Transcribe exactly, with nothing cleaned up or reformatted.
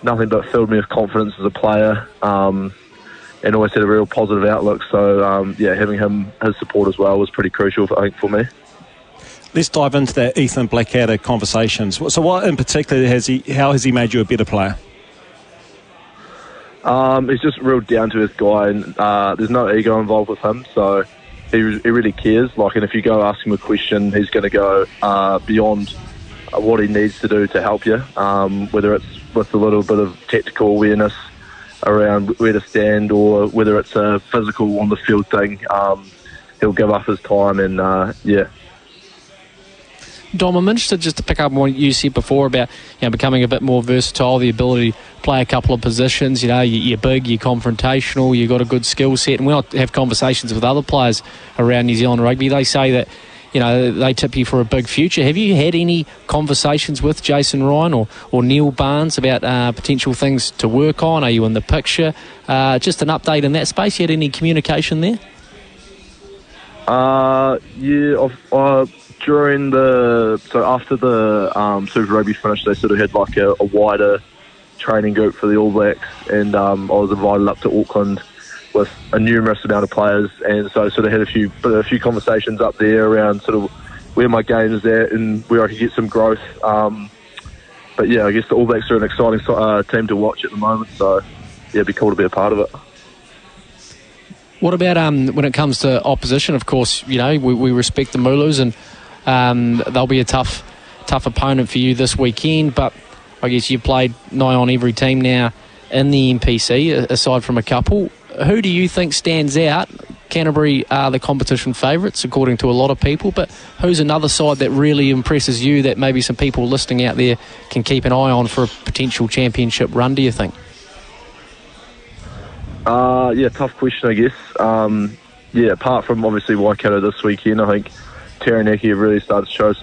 nothing but filled me with confidence as a player, um, and always had a real positive outlook. So um, yeah, having him, his support as well, was pretty crucial, I think, for me. Let's dive into that Ethan Blackadder conversations. So what in particular has he, how has he made you a better player? Um, he's just a real down-to-earth guy, and uh, there's no ego involved with him, so he, he really cares. Like, and if you go ask him a question, he's going to go uh, beyond what he needs to do to help you, um, whether it's with a little bit of tactical awareness around where to stand, or whether it's a physical on the field thing. Um, he'll give up his time, and uh, yeah. Dom, I'm interested just to pick up on what you said before about, you know, becoming a bit more versatile, the ability to play a couple of positions. You know, you're big, you're confrontational, you've got a good skill set. And when I have conversations with other players around New Zealand rugby, they say that, you know, they tip you for a big future. Have you had any conversations with Jason Ryan or, or Neil Barnes about uh, potential things to work on? Are you in the picture? Uh, just an update in that space. You had any communication there? Uh, yeah, I've, uh, during the, so after the um, Super Rugby finished, they sort of had like a, a wider training group for the All Blacks, and um, I was invited up to Auckland with a numerous amount of players, and so I sort of had a few a few conversations up there around sort of where my game is at and where I could get some growth. Um, but yeah, I guess the All Blacks are an exciting uh, team to watch at the moment, so yeah, it'd be cool to be a part of it. What about um, when it comes to opposition? Of course, you know, we, we respect the Moolus, and um, they'll be a tough tough opponent for you this weekend, but I guess you've played nigh on every team now in the N P C, aside from a couple. Who do you think stands out? Canterbury are the competition favourites, according to a lot of people, but who's another side that really impresses you that maybe some people listening out there can keep an eye on for a potential championship run, do you think? Uh, yeah, tough question, I guess. Um, yeah, apart from obviously Waikato this weekend, I think Taranaki have really started to show